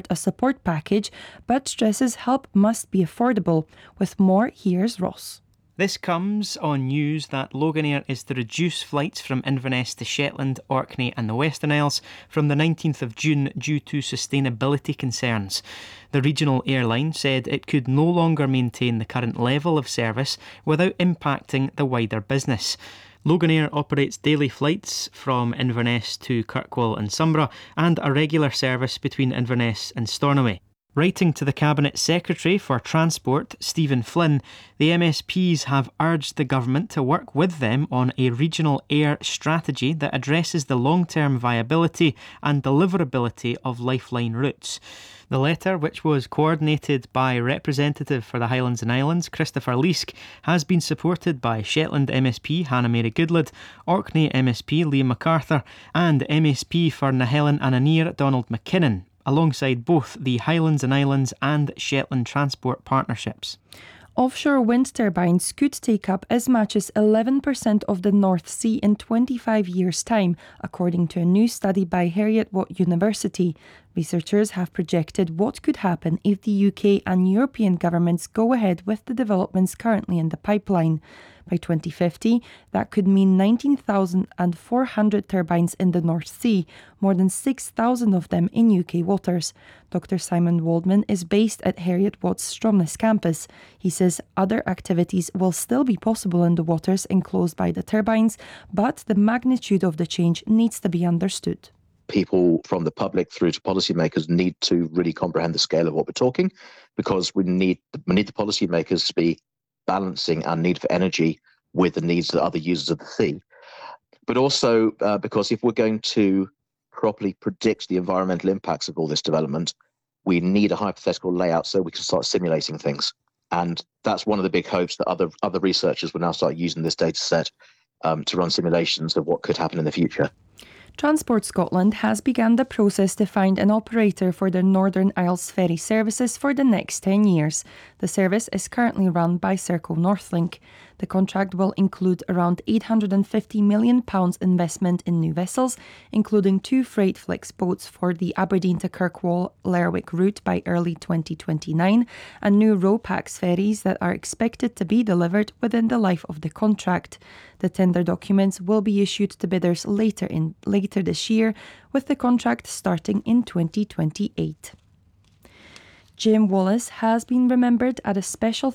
a support package, but stresses help must be affordable. With more, here's Ross. This comes on news that Loganair is to reduce flights from Inverness to Shetland, Orkney and the Western Isles from the 19th of June due to sustainability concerns. The regional airline said it could no longer maintain the current level of service without impacting the wider business. Loganair operates daily flights from Inverness to Kirkwall and Sombra and a regular service between Inverness and Stornoway. Writing to the Cabinet Secretary for Transport, Stephen Flynn, the MSPs have urged the government to work with them on a regional air strategy that addresses the long-term viability and deliverability of lifeline routes. The letter, which was coordinated by Representative for the Highlands and Islands, Christopher Leask, has been supported by Shetland MSP Hannah Mary Goodlad, Orkney MSP Liam MacArthur and MSP for Nahelen and Anir Donald McKinnon, alongside both the Highlands and Islands and Shetland Transport Partnerships. Offshore wind turbines could take up as much as 11% of the North Sea in 25 years' time, according to a new study by Heriot-Watt University. Researchers have projected what could happen if the UK and European governments go ahead with the developments currently in the pipeline. By 2050, that could mean 19,400 turbines in the North Sea, more than 6,000 of them in UK waters. Dr. Simon Waldman is based at Heriot-Watt's Stromness campus. He says other activities will still be possible in the waters enclosed by the turbines, but the magnitude of the change needs to be understood. People from the public through to policymakers need to really comprehend the scale of what we're talking, because we need the policymakers to be balancing our need for energy with the needs of other users of the sea. But also because if we're going to properly predict the environmental impacts of all this development, we need a hypothetical layout so we can start simulating things. And that's one of the big hopes, that other researchers will now start using this data set to run simulations of what could happen in the future. Transport Scotland has begun the process to find an operator for their Northern Isles ferry services for the next 10 years. The service is currently run by Serco Northlink. The contract will include around £850 million investment in new vessels, including 2 Freightflex boats for the Aberdeen to Kirkwall Lerwick route by early 2029, and new RoPax ferries that are expected to be delivered within the life of the contract. The tender documents will be issued to bidders later this year, with the contract starting in 2028. Jim Wallace has been remembered at a special